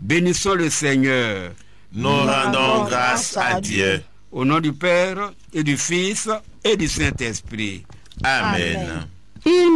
Bénissons le Seigneur. Nous rendons grâce à Dieu. Au nom du Père et du Fils et du Saint-Esprit. Amen.